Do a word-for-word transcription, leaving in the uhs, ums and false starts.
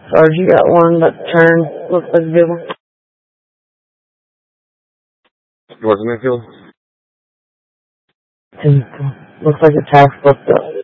Sarge, you got one that turned. Looks like a good one. What's in the field? Looks like the tax booked up.